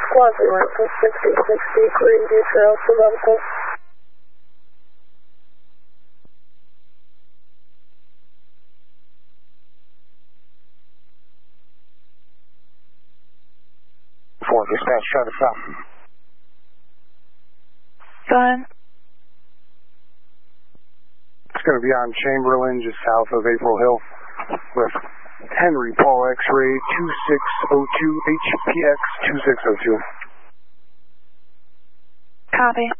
Squad 0 for 6060, Greenview Trail, Sylvester. Dispatch, try to stop. Fine. It's going to be on Chamberlain, just south of April Hill, with Henry Paul X-ray 2602 HPX 2602. Copy.